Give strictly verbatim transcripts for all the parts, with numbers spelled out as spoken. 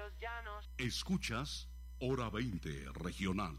los llanos. Escuchas Hora veinte Regional.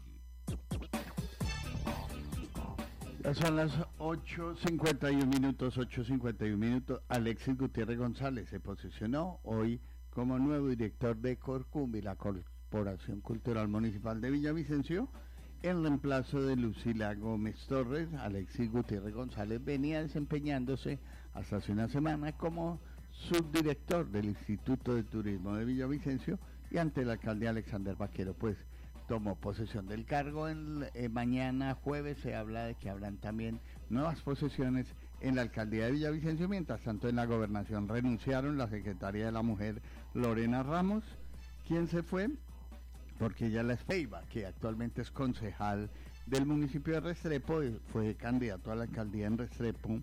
Ya son las ocho cincuenta y uno minutos, ocho cincuenta y uno minutos. Alexis Gutiérrez González se posicionó hoy como nuevo director de Corcumbi, la Corporación Cultural Municipal de Villavicencio, en reemplazo de Lucila Gómez Torres. Alexis Gutiérrez González venía desempeñándose hasta hace una semana como subdirector del Instituto de Turismo de Villavicencio, y ante el alcalde Alexander Vaquero pues tomó posesión del cargo. En, eh, mañana jueves se habla de que habrán también nuevas posesiones en la alcaldía de Villavicencio. Mientras tanto, en la gobernación renunciaron la secretaria de la Mujer Lorena Ramos, quien se fue porque ella la Espeiva, que actualmente es concejal del municipio de Restrepo, fue candidato a la alcaldía en Restrepo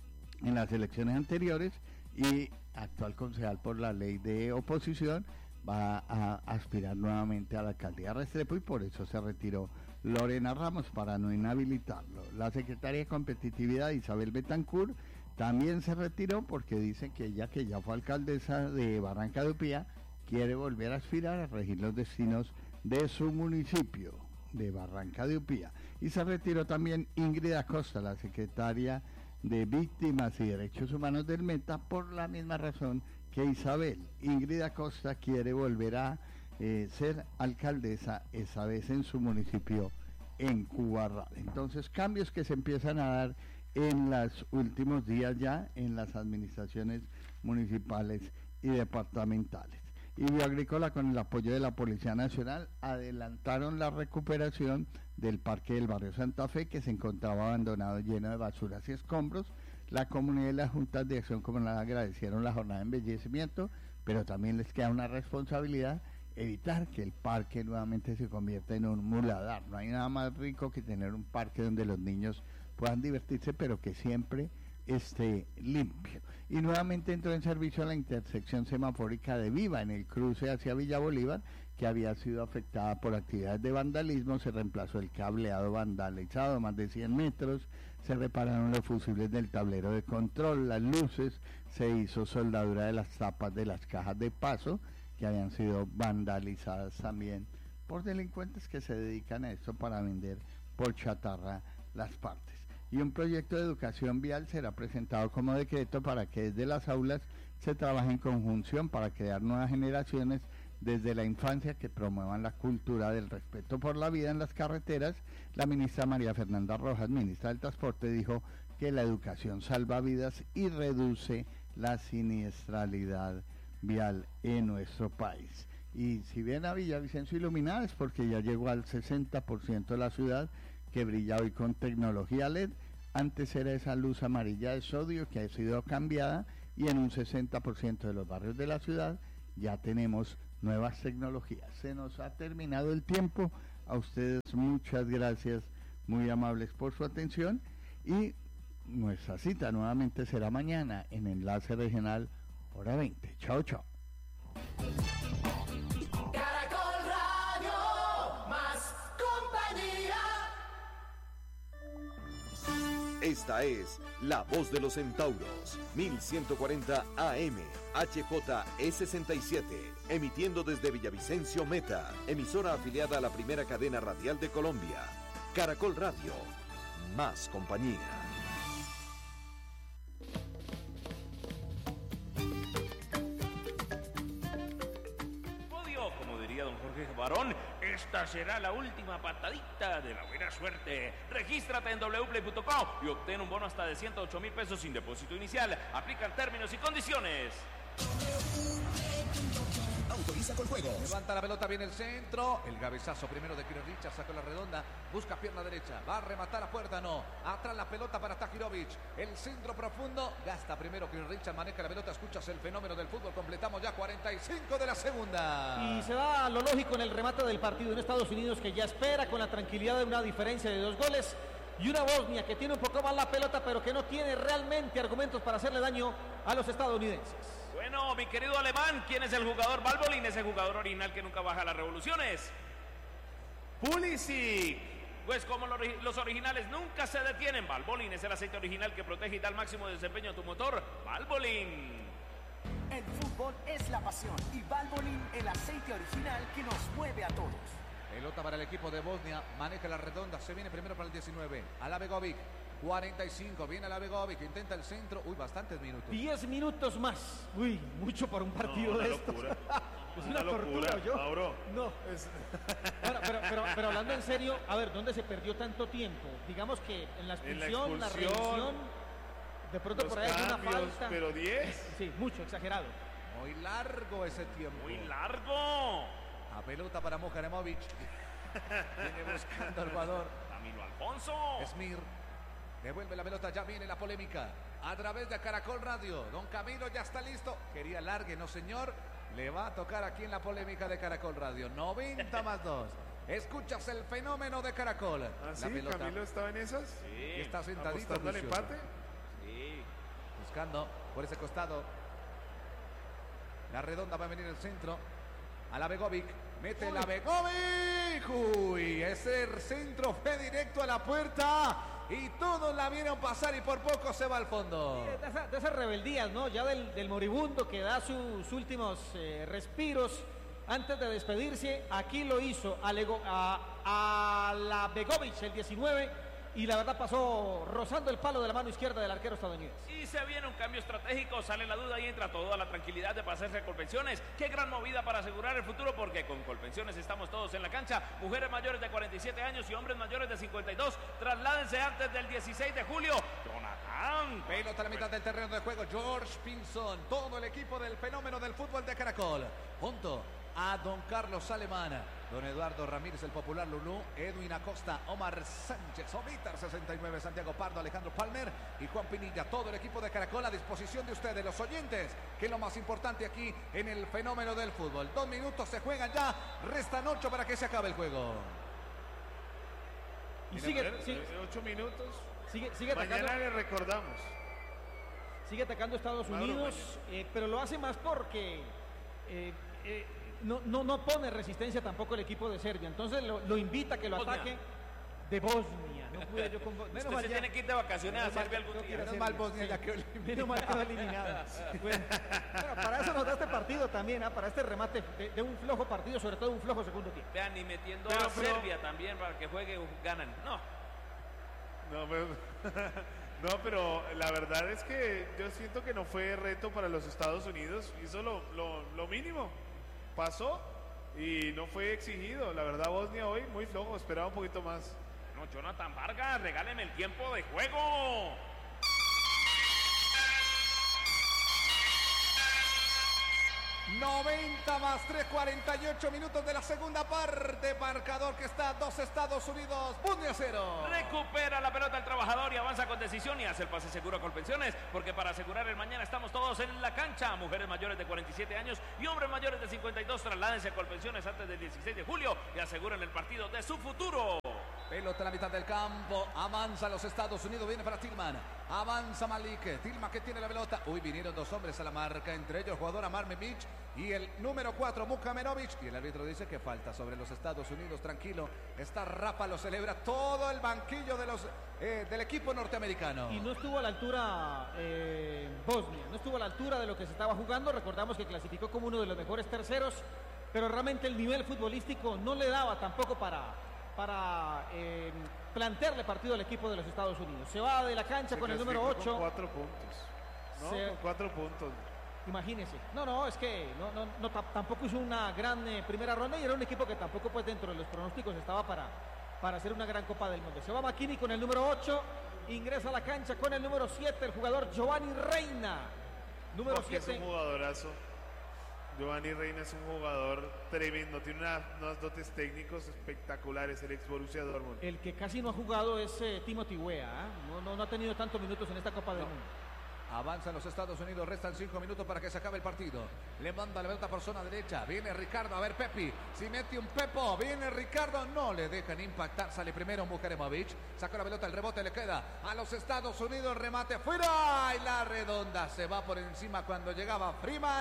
en las elecciones anteriores y actual concejal por la ley de oposición, va a aspirar nuevamente a la alcaldía de Restrepo, y por eso se retiró Lorena Ramos, para no inhabilitarlo. La secretaria de Competitividad, Isabel Betancourt, también se retiró porque dice que ella, que ya fue alcaldesa de Barranca de Upía, quiere volver a aspirar a regir los destinos de su municipio, de Barranca de Upía. Y se retiró también Ingrid Acosta, la secretaria de Víctimas y Derechos Humanos del Meta, por la misma razón que Isabel. Ingrid Acosta quiere volver a eh, ser alcaldesa, esa vez en su municipio, en Cubarral. Entonces, cambios que se empiezan a dar en los últimos días ya en las administraciones municipales y departamentales. Y Bioagrícola, con el apoyo de la Policía Nacional, adelantaron la recuperación del parque del barrio Santa Fe, que se encontraba abandonado, lleno de basuras y escombros. La comunidad y las juntas de acción comunal agradecieron la jornada de embellecimiento, pero también les queda una responsabilidad: evitar que el parque nuevamente se convierta en un muladar. No hay nada más rico que tener un parque donde los niños puedan divertirse, pero que siempre esté limpio. Y nuevamente entró en servicio la intersección semafórica de Viva, en el cruce hacia Villa Bolívar, que había sido afectada por actividades de vandalismo. Se reemplazó el cableado vandalizado, más de cien metros, se repararon los fusibles del tablero de control, las luces, se hizo soldadura de las tapas de las cajas de paso, que habían sido vandalizadas también por delincuentes que se dedican a esto para vender por chatarra las partes. Y un proyecto de educación vial será presentado como decreto para que desde las aulas se trabaje en conjunción para crear nuevas generaciones desde la infancia que promuevan la cultura del respeto por la vida en las carreteras. La ministra María Fernanda Rojas, ministra del Transporte, dijo que la educación salva vidas y reduce la siniestralidad vial en nuestro país. Y si bien a Villavicencio iluminada, es porque ya llegó al sesenta por ciento de la ciudad, que brilla hoy con tecnología L E D. Antes era esa luz amarilla de sodio que ha sido cambiada, y en un sesenta por ciento de los barrios de la ciudad ya tenemos nuevas tecnologías. Se nos ha terminado el tiempo. A ustedes muchas gracias, muy amables por su atención, y nuestra cita nuevamente será mañana en Enlace Regional, hora veinte. Chao, chao. Esta es La Voz de los Centauros, mil ciento cuarenta A M, H J E sesenta y siete, emitiendo desde Villavicencio Meta, emisora afiliada a la primera cadena radial de Colombia. Caracol Radio, más compañía. Como diría don Jorge Barón, esta será la última patadita de la buena suerte. Regístrate en doble u doble u doble u punto com y obtén un bono hasta de ciento ocho mil pesos sin depósito inicial. Aplican términos y condiciones. Autoriza con juegos. Levanta la pelota, viene el centro. El cabezazo primero de Kiro Richard, sacó la redonda. Busca pierna derecha. Va a rematar a puerta, no. Atrás la pelota para Tajirovic. El centro profundo. Gasta primero Kiro Richard, maneja la pelota. Escuchas el fenómeno del fútbol. Completamos ya cuarenta y cinco de la segunda. Y se va a lo lógico en el remate del partido en Estados Unidos, que ya espera con la tranquilidad de una diferencia de dos goles. Y una Bosnia que tiene un poco más la pelota, pero que no tiene realmente argumentos para hacerle daño a los estadounidenses. Bueno, mi querido alemán, ¿quién es el jugador? Valbolin, ese jugador original que nunca baja las revoluciones. Pulisic, pues como los originales nunca se detienen. Valbolin es el aceite original que protege y da el máximo desempeño a tu motor. Valbolin. El fútbol es la pasión y Valbolin el aceite original que nos mueve a todos. Pelota para el equipo de Bosnia, maneja la redonda, se viene primero para el diecinueve, Ala Begovic, cuarenta y cinco, viene Ala Begovic, intenta el centro, uy, bastantes minutos. diez minutos más, uy, mucho para un partido no, de una estos. locura. Es una, una locura, tortura, yo. Mauro. No. Es... Ahora, pero, pero, pero hablando en serio, a ver, ¿dónde se perdió tanto tiempo? Digamos que en la expulsión, en la, la expulsión, revisión, de pronto los por ahí alguna cambios, falta. Pero diez. Sí, mucho, exagerado. Muy largo ese tiempo. Muy largo. A pelota para Mujaremovic. Viene buscando al jugador. Camilo Alfonso. Esmir. Devuelve la pelota, ya viene la polémica. A través de Caracol Radio. Don Camilo ya está listo. Quería largue, no señor. Le va a tocar aquí en la polémica de Caracol Radio. noventa más dos. Escuchas el fenómeno de Caracol. ¿Ah, sí? La pelota. ¿Camilo estaba en esas? Sí. Y está sentadito. ¿Apostando al juicioso. empate? Sí. Buscando por ese costado. La redonda va a venir el centro. A la Begovic. Mete la Begovic. Uy, ese centro fue directo a la puerta. Y todos la vieron pasar y por poco se va al fondo. Sí, de, esa, de esas rebeldías, ¿no? Ya del, del moribundo que da sus últimos eh, respiros antes de despedirse. Aquí lo hizo a, Lego, a, a la Begovic, el diecinueve. Y la verdad pasó rozando el palo de la mano izquierda del arquero estadounidense. Y se viene un cambio estratégico, sale la duda y entra toda la tranquilidad de pasarse a Colpensiones. Qué gran movida para asegurar el futuro, porque con Colpensiones estamos todos en la cancha. Mujeres mayores de cuarenta y siete años y hombres mayores de cincuenta y dos. Trasládense antes del dieciséis de julio. Jonathan. Pelota a la mitad del terreno de juego. George Pinson. Todo el equipo del fenómeno del fútbol de Caracol. Junto a don Carlos Alemán, don Eduardo Ramírez, el popular Lulú, Edwin Acosta, Omar Sánchez, Omitar sesenta y nueve, Santiago Pardo, Alejandro Palmer y Juan Pinilla. Todo el equipo de Caracol a disposición de ustedes, los oyentes, que es lo más importante aquí en el fenómeno del fútbol. Dos minutos se juegan ya, restan ocho para que se acabe el juego. Y sigue, Ver, sigue, ocho minutos. sigue, sigue atacando. Mañana le recordamos. Sigue atacando Estados Mauro, Unidos, eh, pero lo hace más porque eh, eh, no, no, no pone resistencia tampoco el equipo de Serbia. Entonces lo, lo invita a que lo Bosnia. ataque de Bosnia. No pude yo con Bo- Usted Menos mal se ya- tiene que ir de vacaciones a menos mal Serbia que algún tengo que ir día. a Menos mal Serbia. Bosnia ya quedó eliminada. Menos mal quedó eliminada. Bueno, bueno, para eso nos da este partido también, ¿ah? Para este remate de, de un flojo partido, sobre todo un flojo segundo tiempo. Vean, y metiendo Pero, a pero- Serbia también para que juegue, ganan. No. No, pero, no, pero la verdad es que yo siento que no fue reto para los Estados Unidos. Hizo lo, lo, lo mínimo. Pasó y no fue exigido. La verdad, Bosnia hoy muy flojo. Esperaba un poquito más. No, Jonathan Vargas, regáleme el tiempo de juego. noventa más tres, cuarenta y ocho minutos de la segunda parte. Marcador que está dos Estados Unidos, Bosnia cero. Recupera la pelota el trabajador y avanza con decisión y hace el pase seguro a Colpensiones, porque para asegurar el mañana estamos todos en la cancha. Mujeres mayores de cuarenta y siete años y hombres mayores de cincuenta y dos, trasládense a Colpensiones antes del dieciséis de julio y aseguren el partido de su futuro. Pelota a la mitad del campo, avanza los Estados Unidos, viene para Tillman, avanza Malik, Tillman que tiene la pelota, uy, vinieron dos hombres a la marca, entre ellos el jugador Amar Memic y el número cuatro, Mukamenovich, y el árbitro dice que falta sobre los Estados Unidos, tranquilo, está Rafa, lo celebra todo el banquillo de los, eh, del equipo norteamericano. Y no estuvo a la altura eh, Bosnia, no estuvo a la altura de lo que se estaba jugando. Recordamos que clasificó como uno de los mejores terceros, pero realmente el nivel futbolístico no le daba tampoco para, para eh, plantearle partido al equipo de los Estados Unidos. Se va de la cancha Se con el número clasificó ocho. Con cuatro puntos. No, Se- con cuatro puntos. Imagínense. No, no, es que no, no, no, ta- tampoco hizo una gran eh, primera ronda y era un equipo que tampoco pues dentro de los pronósticos estaba para, para hacer una gran Copa del Mundo. Se va Makini con el número ocho, ingresa a la cancha con el número siete, el jugador Giovanni Reina. Número Porque es siete. un jugadorazo. Giovanni Reina es un jugador tremendo, tiene una- unos dotes técnicos espectaculares, el ex Borussia Dortmund. El que casi no ha jugado es eh, Timothy Weah. ¿ah? No, no, no ha tenido tantos minutos en esta Copa del Mundo. Avanzan los Estados Unidos, restan cinco minutos para que se acabe el partido. Le manda la pelota por zona derecha, viene Ricardo, a ver Pepi, si mete un Pepo, viene Ricardo, no le dejan impactar, sale primero Mujaremovic, sacó la pelota, el rebote le queda a los Estados Unidos, remate fuera y la redonda se va por encima cuando llegaba Freeman,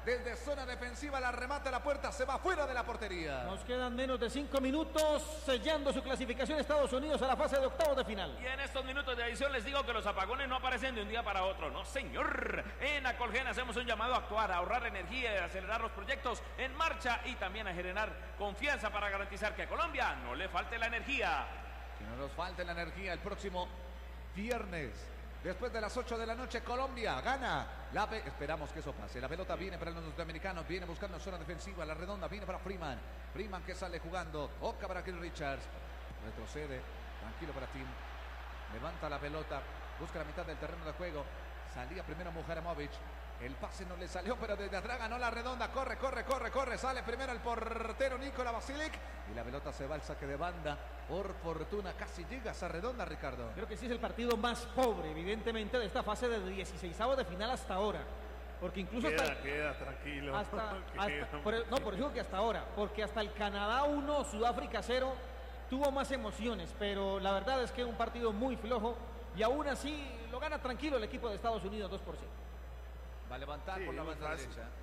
desde zona defensiva, la remata a la puerta, se va fuera de la portería. Nos quedan menos de cinco minutos, sellando su clasificación Estados Unidos a la fase de octavos de final. Y en estos minutos de adición les digo que los apagones no aparecen de un día para otro, no señor. En Acolgen hacemos un llamado a actuar, a ahorrar energía y a acelerar los proyectos en marcha y también a generar confianza para garantizar que a Colombia no le falte la energía. Que no nos falte la energía el próximo viernes. Después de las ocho de la noche, Colombia gana. La pe- Esperamos que eso pase. La pelota viene para los norteamericanos. Viene buscando zona defensiva. La redonda viene para Freeman. Freeman que sale jugando. Toca para Chris Richards. Retrocede. Tranquilo para Tim. Levanta la pelota. Busca la mitad del terreno de juego. Salía primero Mujaramovic. El pase no le salió, pero desde atrás ganó la redonda. Corre, corre, corre, corre. Sale primero el portero Nikola Basilic. Y la pelota se va al saque de banda. Por fortuna casi llega a esa redonda, Ricardo. Creo que sí es el partido más pobre, evidentemente, de esta fase de dieciseisavos de final hasta ahora. Porque incluso Queda, hasta... queda, tranquilo. hasta, Queda. hasta- por- no, por eso digo que hasta ahora. Porque hasta el Canadá uno, Sudáfrica cero, tuvo más emociones. Pero la verdad es que es un partido muy flojo. Y aún así lo gana tranquilo el equipo de Estados Unidos dos por cero. Va a levantar Sí, por la muy banda fácil. derecha.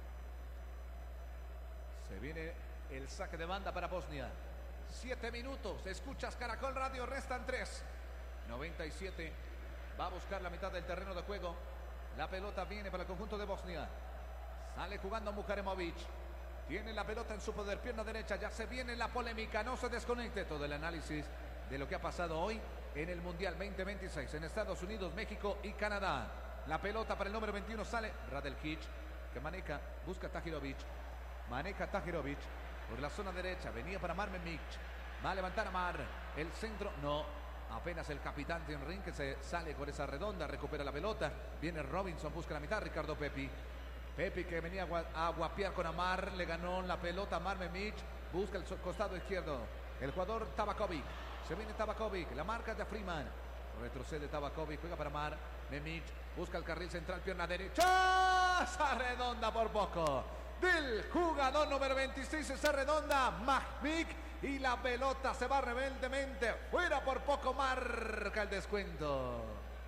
Se viene el saque de banda para Bosnia. Siete minutos. Escuchas Caracol Radio. Restan tres. noventa y siete. Va a buscar la mitad del terreno de juego. La pelota viene para el conjunto de Bosnia. Sale jugando Mujaramovic. Tiene la pelota en su poder. Pierna derecha. Ya se viene la polémica. No se desconecte todo el análisis de lo que ha pasado hoy en el Mundial veinte veintiséis en Estados Unidos, México y Canadá. La pelota para el número veintiuno sale Radeljic, que maneja, busca a Tahirovic. Maneja Tahirovic por la zona derecha. Venía para Marmemic. Va a levantar a Mar. El centro, no. Apenas el capitán Tinrin que se sale con esa redonda. Recupera la pelota. Viene Robinson, busca la mitad. Ricardo Pepi. Pepi que venía a gua- a guapiar con Amar. Le ganó la pelota a Marmemic. Busca el so- costado izquierdo. El jugador Tabakovic. Se viene Tabakovic. La marca de Freeman. Retrocede Tabakovic. Juega para Mar. Memic. Busca el carril central, pierna derecha. Esa redonda por poco. Del jugador número veintiséis, esa redonda, Mahmik. Y la pelota se va rebeldemente. Fuera por poco, marca el descuento.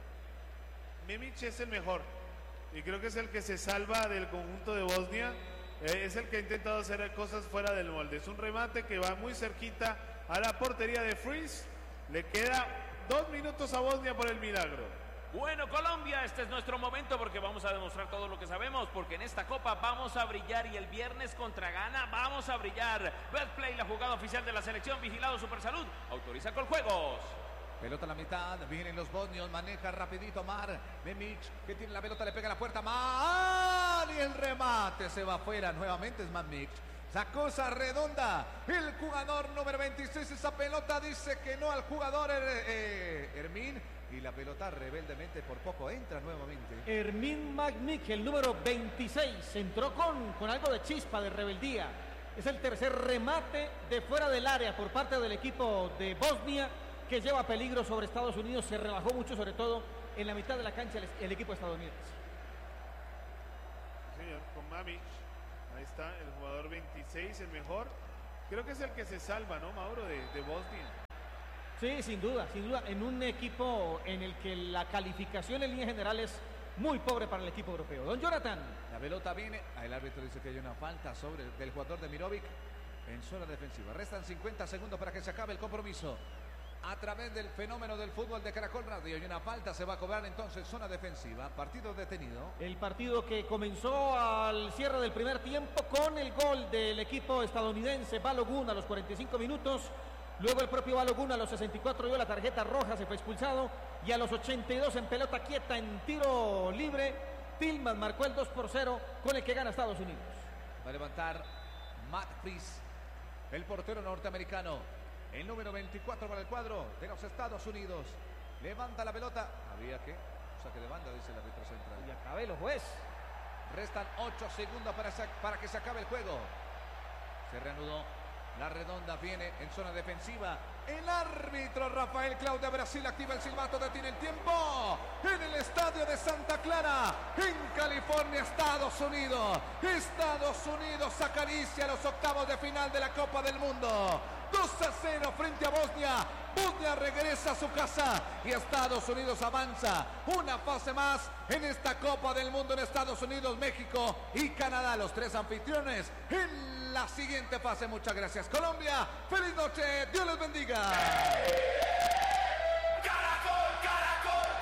Mimic es el mejor. Y creo que es el que se salva del conjunto de Bosnia. Eh, es el que ha intentado hacer cosas fuera del molde. Es un remate que va muy cerquita a la portería de Freeze. Le queda dos minutos a Bosnia por el milagro. Bueno, Colombia, este es nuestro momento porque vamos a demostrar todo lo que sabemos, porque en esta copa vamos a brillar y el viernes contra Ghana vamos a brillar. Betplay, la jugada oficial de la selección, vigilado Supersalud, autoriza Coljuegos. Pelota a la mitad, vienen los bosnios, maneja rapidito Mar. Memic, que tiene la pelota, le pega a la puerta. Mar, y el remate se va afuera. Nuevamente es Mamic. Sacó esa redonda. El jugador número veintiséis, esa pelota dice que no al jugador eh, eh, Hermín. Y la pelota rebeldemente por poco entra nuevamente. Hermín Magnic, el número veintiséis, entró con, con algo de chispa, de rebeldía. Es el tercer remate de fuera del área por parte del equipo de Bosnia, que lleva peligro sobre Estados Unidos. Se relajó mucho, sobre todo en la mitad de la cancha, el, el equipo estadounidense. Sí, señor, con Mamic. Ahí está, el jugador veintiséis, el mejor. Creo que es el que se salva, ¿no, Mauro, de, de Bosnia? Sí, sin duda, sin duda, en un equipo en el que la calificación en línea general es muy pobre para el equipo europeo. Don Jonathan. La pelota viene, el árbitro dice que hay una falta sobre el, del jugador de Mirovic en zona defensiva. Restan cincuenta segundos para que se acabe el compromiso. A través del fenómeno del fútbol de Caracol Radio y una falta se va a cobrar entonces zona defensiva. Partido detenido. El partido que comenzó al cierre del primer tiempo con el gol del equipo estadounidense Balogun a los cuarenta y cinco minutos. Luego el propio Balogun a los sesenta y cuatro dio la tarjeta roja, se fue expulsado. Y a los ochenta y dos en pelota quieta, en tiro libre, Tillman marcó el dos por cero con el que gana Estados Unidos. Va a levantar Matt Fries, el portero norteamericano. El número veinticuatro para el cuadro de los Estados Unidos. Levanta la pelota. Había que saque de banda, dice el árbitro central. Y acabé los juez. Restan ocho segundos para, para que se acabe el juego. Se reanudó. La redonda viene en zona defensiva. El árbitro Rafael Claudio Brasil activa el silbato, detiene el tiempo en el estadio de Santa Clara, en California, Estados Unidos. Estados Unidos acaricia los octavos de final de la Copa del Mundo. dos a cero frente a Bosnia. Bosnia regresa a su casa y Estados Unidos avanza una fase más en esta Copa del Mundo en Estados Unidos, México y Canadá, los tres anfitriones en la siguiente fase. Muchas gracias, Colombia. Feliz noche, Dios les bendiga. Caracol, Caracol,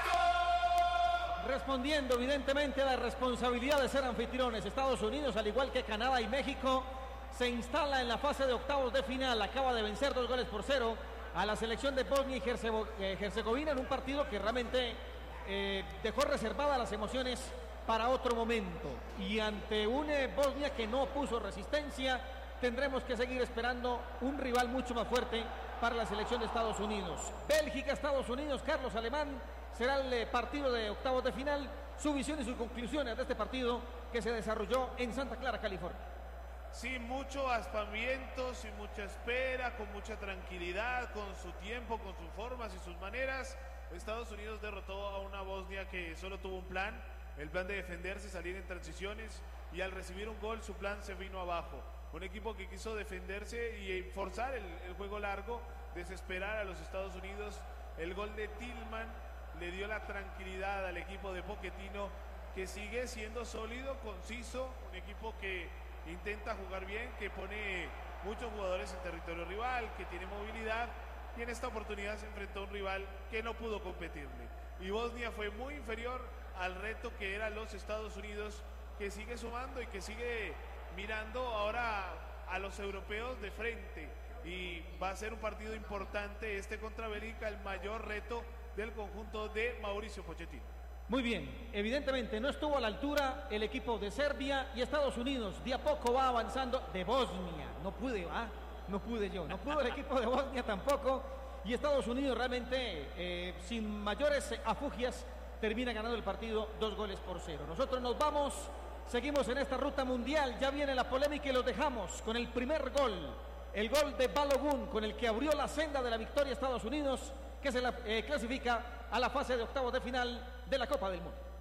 Caracol. Respondiendo evidentemente a la responsabilidad de ser anfitriones, Estados Unidos, al igual que Canadá y México, se instala en la fase de octavos de final. Acaba de vencer dos goles por cero a la selección de Bosnia y Herzegovina en un partido que realmente eh, dejó reservadas las emociones para otro momento. Y ante una Bosnia que no puso resistencia, tendremos que seguir esperando un rival mucho más fuerte para la selección de Estados Unidos. Bélgica, Estados Unidos, Carlos Alemán, será el partido de octavos de final. Su visión y sus conclusiones de este partido que se desarrolló en Santa Clara, California. Sí, mucho aspamiento, sin mucha espera, con mucha tranquilidad, con su tiempo, con sus formas y sus maneras. Estados Unidos derrotó a una Bosnia que solo tuvo un plan, el plan de defenderse, salir en transiciones, y al recibir un gol su plan se vino abajo. Un equipo que quiso defenderse y forzar el, el juego largo, desesperar a los Estados Unidos. El gol de Tillman le dio la tranquilidad al equipo de Pochettino, que sigue siendo sólido, conciso, un equipo que intenta jugar bien, que pone muchos jugadores en territorio rival, que tiene movilidad, y en esta oportunidad se enfrentó a un rival que no pudo competirle. Y Bosnia fue muy inferior al reto que eran los Estados Unidos, que sigue sumando y que sigue mirando ahora a los europeos de frente. Y va a ser un partido importante este contra Bélgica, el mayor reto del conjunto de Mauricio Pochettino. Muy bien, evidentemente no estuvo a la altura el equipo de Serbia, y Estados Unidos de a poco va avanzando. De Bosnia, no pude, ¿ah? No pude yo, no pudo el equipo de Bosnia tampoco, y Estados Unidos realmente eh, sin mayores afugias termina ganando el partido dos goles por cero. Nosotros nos vamos, seguimos en esta ruta mundial, ya viene la polémica y los dejamos con el primer gol, el gol de Balogun, con el que abrió la senda de la victoria Estados Unidos, que se la, eh, clasifica a la fase de octavos de final de la Copa del Mundo.